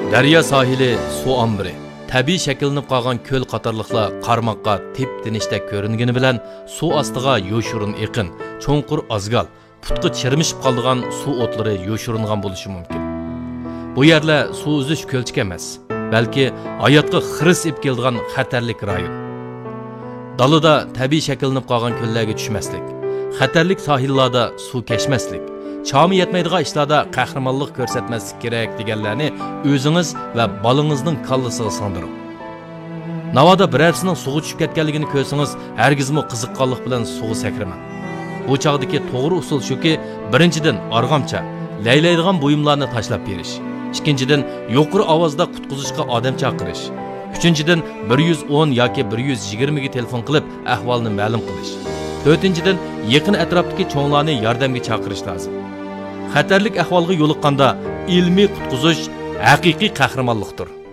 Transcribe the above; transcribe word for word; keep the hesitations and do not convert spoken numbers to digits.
Daryo sohili suv ombiri, tabiiy shakllanib qolgan ko'l qatorliqlar qarmoqqa tep-tinishdek ko'ringani bilan suv ostiga yo'shurun eqin, cho'nqur azgal, putqi chirmishib qolgan suv o'tlari yo'shuringan bo'lishi mumkin. Bu yerlar suv uzish ko'lchik emas, balki hayotga xiris ib keladigan xatarlik rayon. Dalida tabiiy shakllanib qolgan ko'llarga tushmaslik, xatarlik sohillarda suv kechmaslik, chami yetmaydigan ishlarda qahramonlik ko'rsatmaslik kerak deganlarni o'zingiz va bolangizning kallasiga singdiring. Navoda birarsining suvga tushib ketganligini ko'rsangiz, hargizmi qiziqqanlik bilan suvga sakramang. Bu chog'dagi to'g'ri usul shuki, birinchidan arg'amcha, laylaydigan buyumlarni tashlab berish. Ikkinchidan yuqori ovozda qutqizishga odam chaqirish. Uchinchidan bir yuz o'n yoki bir yuz yigirma ga telefon qilib ahvolni ma'lum qilish. To'rtinchidan yaqin atrofdagi cho'nglarni yordamga chaqirish lozim. Xatarlik ahvolga yo'liqqanda ilmiy qutqizish haqiqiy qahramonlikdir.